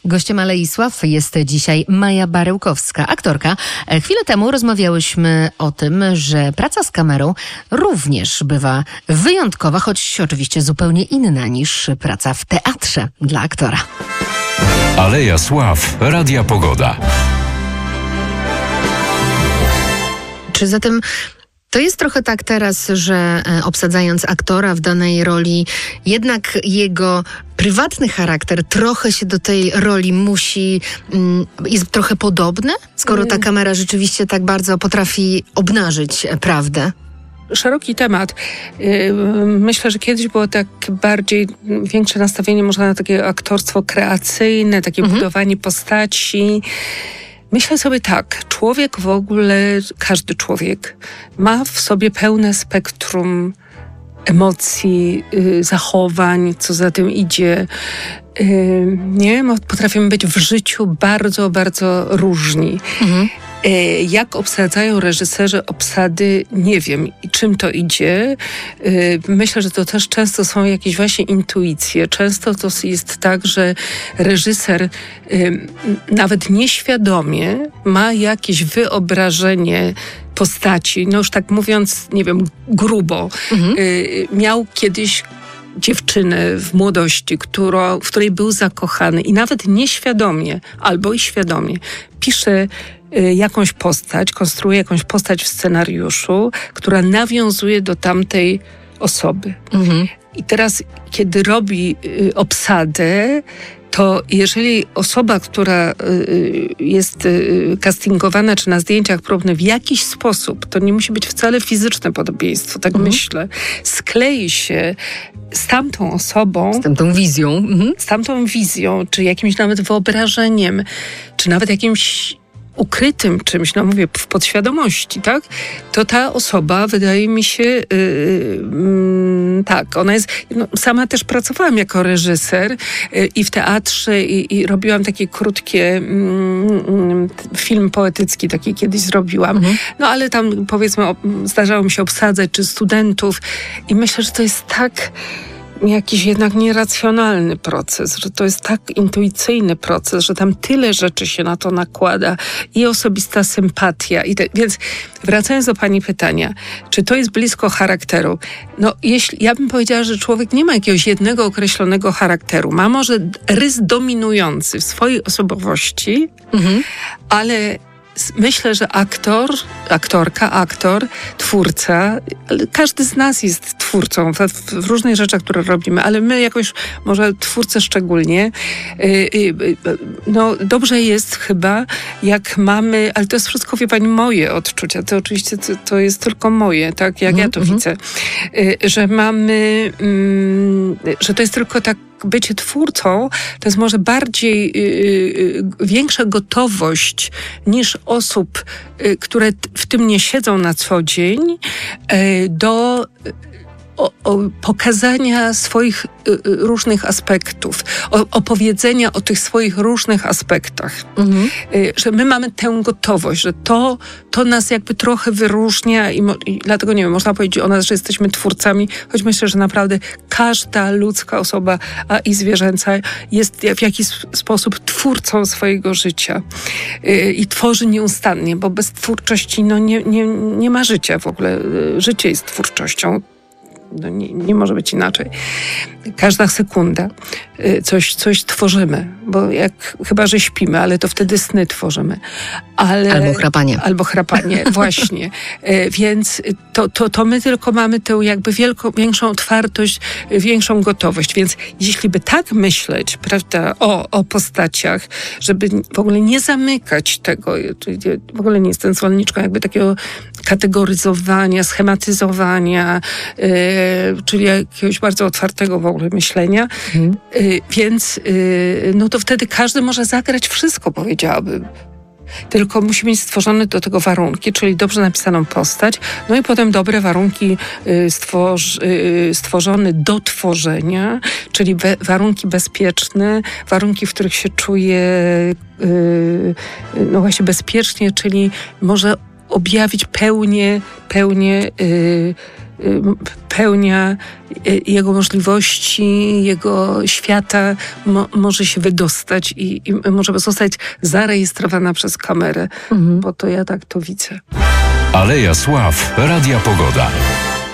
Gościem Alei Sław jest dzisiaj Maja Barełkowska, aktorka. Chwilę temu rozmawiałyśmy o tym, że praca z kamerą również bywa wyjątkowa, choć oczywiście zupełnie inna niż praca w teatrze dla aktora. Aleja Sław, Radia Pogoda. Czy zatem to jest trochę tak teraz, że obsadzając aktora w danej roli, jednak jego prywatny charakter trochę się do tej roli jest trochę podobny, skoro ta kamera rzeczywiście tak bardzo potrafi obnażyć prawdę? Szeroki temat. Myślę, że kiedyś było tak większe nastawienie może na takie aktorstwo kreacyjne, takie budowanie postaci. Myślę sobie tak, człowiek w ogóle, każdy człowiek ma w sobie pełne spektrum emocji, zachowań, co za tym idzie. Potrafimy być w życiu bardzo, bardzo różni. Jak obsadzają reżyserzy obsady, nie wiem, i czym to idzie. Myślę, że to też często są jakieś właśnie intuicje. Często to jest tak, że reżyser nawet nieświadomie ma jakieś wyobrażenie postaci. No już tak mówiąc, nie wiem, grubo. Miał kiedyś dziewczynę w młodości, w której był zakochany i nawet nieświadomie albo i świadomie pisze jakąś postać, konstruuje jakąś postać w scenariuszu, która nawiązuje do tamtej osoby. I teraz, kiedy robi obsadę, to jeżeli osoba, która jest castingowana czy na zdjęciach próbnych w jakiś sposób, to nie musi być wcale fizyczne podobieństwo, tak myślę, sklei się z tamtą osobą, z tamtą wizją, czy jakimś nawet wyobrażeniem, czy nawet jakimś ukrytym czymś, no mówię, w podświadomości, tak? To ta osoba, wydaje mi się, tak, ona jest, sama też pracowałam jako reżyser i w teatrze i robiłam takie krótkie film poetycki, taki kiedyś zrobiłam. No ale tam, powiedzmy, zdarzało mi się obsadzać, czy studentów i myślę, że to jest tak jakiś jednak nieracjonalny proces, że to jest tak intuicyjny proces, że tam tyle rzeczy się na to nakłada i osobista sympatia. Więc wracając do pani pytania, czy to jest blisko charakteru? No, ja bym powiedziała, że człowiek nie ma jakiegoś jednego określonego charakteru. Ma może rys dominujący w swojej osobowości, ale myślę, że aktor, twórca, każdy z nas jest twórcą w różnych rzeczach, które robimy, ale my jakoś, może twórcy szczególnie, no dobrze jest chyba, jak mamy, ale to jest wszystko, wie pani, moje odczucia, to oczywiście to jest tylko moje, tak, jak ja to widzę, że mamy, że to jest tylko tak, bycie twórcą to jest może bardziej większa gotowość niż osób, które w tym nie siedzą na co dzień, do pokazania swoich różnych aspektów, opowiedzenia o tych swoich różnych aspektach. Że my mamy tę gotowość, że to nas jakby trochę wyróżnia i dlatego, nie wiem, można powiedzieć o nas, że jesteśmy twórcami, choć myślę, że naprawdę każda ludzka osoba, a i zwierzęca, jest w jakiś sposób twórcą swojego życia i tworzy nieustannie, bo bez twórczości nie ma życia w ogóle. Życie jest twórczością. No nie może być inaczej. Każda sekunda coś tworzymy, bo chyba że śpimy, ale to wtedy sny tworzymy. Albo chrapanie, właśnie. Więc to my tylko mamy tę jakby większą otwartość, większą gotowość. Więc jeśli by tak myśleć, prawda, o postaciach, żeby w ogóle nie zamykać tego, w ogóle nie jestem zwolenniczką jakby takiego kategoryzowania, schematyzowania, czyli jakiegoś bardzo otwartego w ogóle myślenia. Więc no to wtedy każdy może zagrać wszystko, powiedziałabym. Tylko musi mieć stworzone do tego warunki, czyli dobrze napisaną postać, no i potem dobre warunki stworzone do tworzenia, czyli warunki bezpieczne, warunki, w których się czuje no właśnie bezpiecznie, czyli może objawić pełnię pełnia jego możliwości, jego świata może się wydostać i może zostać zarejestrowana przez kamerę, bo to ja tak to widzę. Aleja Sław, Radia Pogoda.